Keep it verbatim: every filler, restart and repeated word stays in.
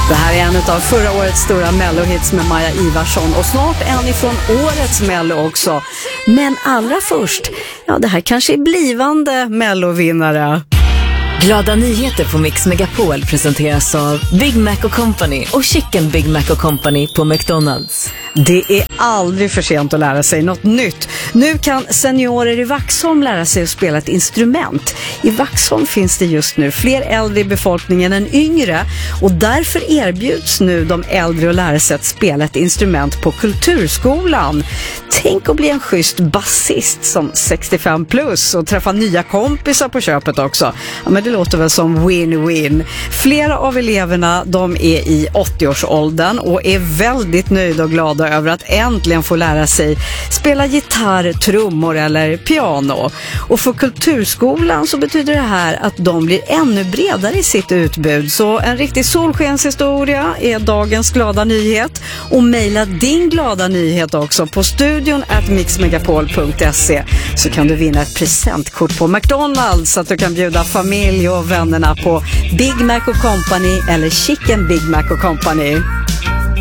Det här är en av förra årets stora Mellohits med Maja Ivarsson och snart en ifrån årets Mello också. Men allra först, ja det här kanske är blivande Mellovinnare. Glada nyheter på Mix Megapol presenteras av Big Mac och Company och Chicken Big Mac och Company på McDonald's. Det är aldrig för sent att lära sig något nytt. Nu kan seniorer i Vaxholm lära sig att spela ett instrument. I Vaxholm finns det just nu fler äldre i befolkningen än yngre och därför erbjuds nu de äldre att lära sig att spela ett instrument på Kulturskolan. Tänk att bli en schysst bassist som sextiofem plus och träffa nya kompisar på köpet också. Ja, men det låter väl som win-win. Flera av eleverna de är i åttioårsåldern och är väldigt nöjda och glada över att äntligen få lära sig spela gitarr, trummor eller piano. Och för Kulturskolan så betyder det här att de blir ännu bredare i sitt utbud. Så en riktig solskenshistoria är dagens glada nyhet. Och mejla din glada nyhet också på studion at mixmegapol punkt se så kan du vinna ett presentkort på McDonald's så att du kan bjuda familj och vännerna på Big Mac och Company eller Chicken Big Mac och Company.